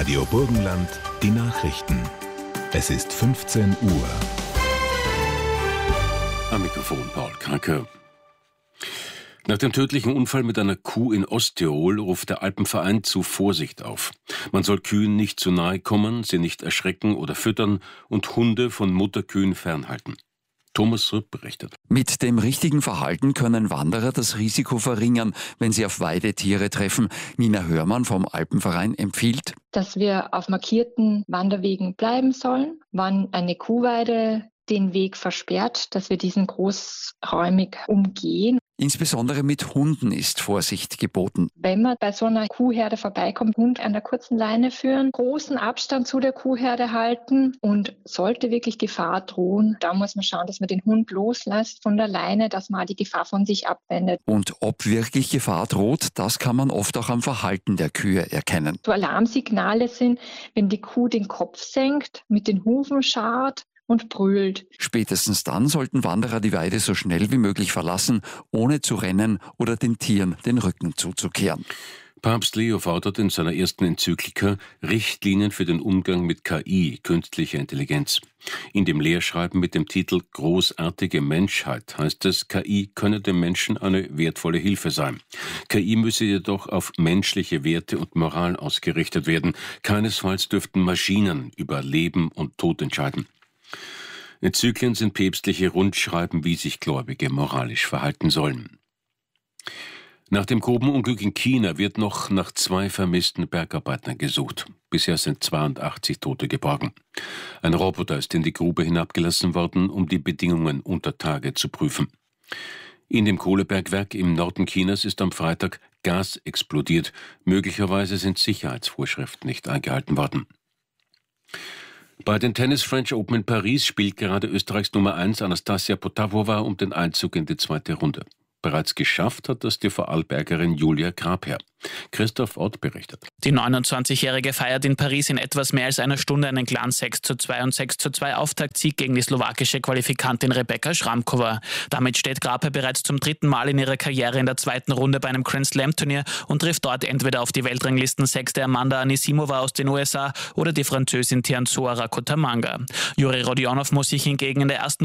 Radio Burgenland, die Nachrichten. Es ist 15 Uhr. Am Mikrofon Paul Kranke. Nach dem tödlichen Unfall mit einer Kuh in Osttirol ruft der Alpenverein zu Vorsicht auf. Man soll Kühen nicht zu nahe kommen, sie nicht erschrecken oder füttern und Hunde von Mutterkühen fernhalten. Thomas Rüpp berichtet. Mit dem richtigen Verhalten können Wanderer das Risiko verringern, wenn sie auf Weidetiere treffen. Nina Hörmann vom Alpenverein empfiehlt, dass wir auf markierten Wanderwegen bleiben sollen, wann eine Kuhweide den Weg versperrt, dass wir diesen großräumig umgehen. Insbesondere mit Hunden ist Vorsicht geboten. Wenn man bei so einer Kuhherde vorbeikommt, Hund an der kurzen Leine führen, großen Abstand zu der Kuhherde halten und sollte wirklich Gefahr drohen, da muss man schauen, dass man den Hund loslässt von der Leine, dass man die Gefahr von sich abwendet. Und ob wirklich Gefahr droht, das kann man oft auch am Verhalten der Kühe erkennen. So Alarmsignale sind, wenn die Kuh den Kopf senkt, mit den Hufen scharrt und brüllt. Spätestens dann sollten Wanderer die Weide so schnell wie möglich verlassen, ohne zu rennen oder den Tieren den Rücken zuzukehren. Papst Leo fordert in seiner ersten Enzyklika Richtlinien für den Umgang mit KI, künstlicher Intelligenz. In dem Lehrschreiben mit dem Titel Großartige Menschheit heißt es, KI könne dem Menschen eine wertvolle Hilfe sein. KI müsse jedoch auf menschliche Werte und Moral ausgerichtet werden. Keinesfalls dürften Maschinen über Leben und Tod entscheiden. Enzyklien sind päpstliche Rundschreiben, wie sich Gläubige moralisch verhalten sollen. Nach dem Grubenunglück in China wird noch nach 2 vermissten Bergarbeitern gesucht. Bisher sind 82 Tote geborgen. Ein Roboter ist in die Grube hinabgelassen worden, um die Bedingungen unter Tage zu prüfen. In dem Kohlebergwerk im Norden Chinas ist am Freitag Gas explodiert. Möglicherweise sind Sicherheitsvorschriften nicht eingehalten worden. Bei den Tennis French Open in Paris spielt gerade Österreichs Nummer 1 Anastasia Potapova um den Einzug in die zweite Runde. Bereits geschafft hat das die Vorarlbergerin Julia Grabherr. Christoph Ott berichtet. Die 29-Jährige feiert in Paris in etwas mehr als einer Stunde einen klaren 6:2 und 6:2 Auftaktsieg gegen die slowakische Qualifikantin Rebeka Šramková. Damit steht Grabherr bereits zum 3. Mal in ihrer Karriere in der zweiten Runde bei einem Grand Slam Turnier und trifft dort entweder auf die Weltranglisten-Sechste Amanda Anisimova aus den USA oder die Französin Tianzou Rakotomanga. Juri Rodionov muss sich hingegen in der ersten